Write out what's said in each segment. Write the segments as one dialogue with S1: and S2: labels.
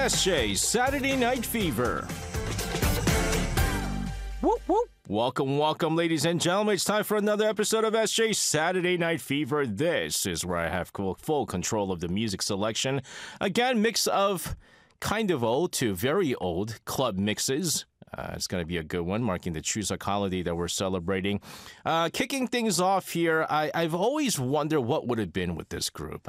S1: SJ Saturday Night Fever. Whoop, whoop. Welcome, ladies and gentlemen. It's time for another episode of SJ Saturday Night Fever. This is where I have full control of the music selection. Again, mix of kind of old to very old club mixes. It's going to be a good one, marking the Chuseok holiday that we're celebrating. Kicking things off here, I've always wondered what would have been with this group.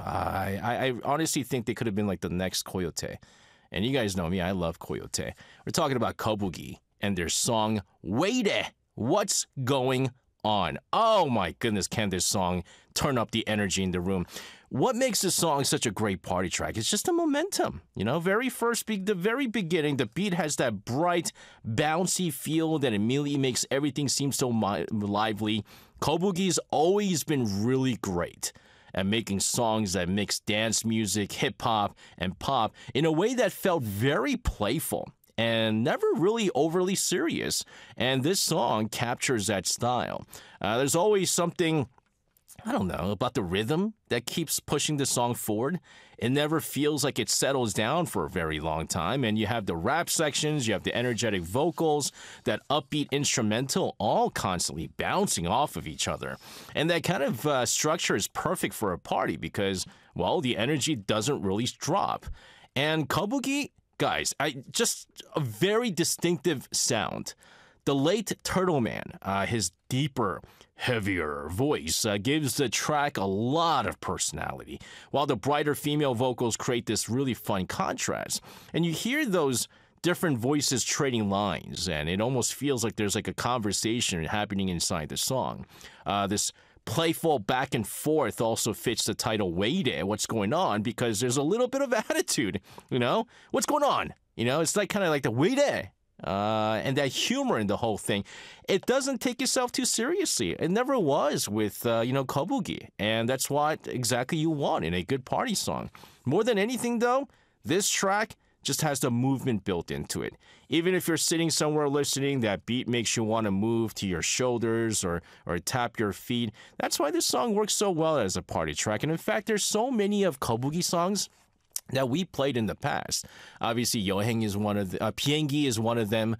S1: I honestly think they could have been like the next Coyote. And you guys know me, I love Coyote. We're talking about Kobugi and their song, Waite. What's going on? Oh my goodness, can this song turn up the energy in the room? What makes this song such a great party track? It's just the momentum. You know, the very beginning, the beat has that bright, bouncy feel that immediately makes everything seem so lively. Kobugi's always been really great at making songs that mix dance music, hip-hop, and pop in a way that felt very playful and never really overly serious. And this song captures that style. There's always something, I don't know, about the rhythm that keeps pushing the song forward. It never feels like it settles down for a very long time. And you have the rap sections, you have the energetic vocals, that upbeat instrumental, all constantly bouncing off of each other. And that kind of structure is perfect for a party because, well, the energy doesn't really drop. And Kobugi, guys, just a very distinctive sound. The late Turtle Man, his deeper, heavier voice gives the track a lot of personality, while the brighter female vocals create this really fun contrast. And you hear those different voices trading lines, and it almost feels like there's like a conversation happening inside the song. This playful back and forth also fits the title Waite, what's going on, because there's a little bit of attitude, you know? What's going on? You know, it's like kind of like the Waite. And that humor in the whole thing. It doesn't take itself too seriously. It never was with, Kobugi. And that's what exactly you want in a good party song. More than anything, though, this track just has the movement built into it. Even if you're sitting somewhere listening, that beat makes you want to move to your shoulders or tap your feet. That's why this song works so well as a party track. And in fact, there's so many of Kobugi songs that we played in the past. Obviously, Yoheng is one of Piengi is one of them.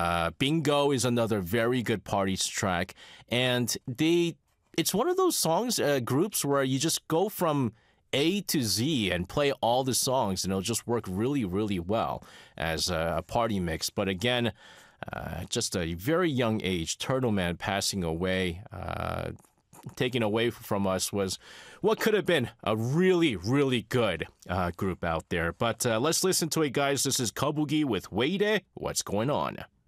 S1: Bingo is another very good party track. And it's one of those songs, groups where you just go from A to Z and play all the songs, and it'll just work really, really well as a party mix. But again, just a very young age, Turtle Man passing away, taken away from us was what could have been a really, really good group out there. But let's listen to it, guys. This is Kobugi with Waite. What's going on?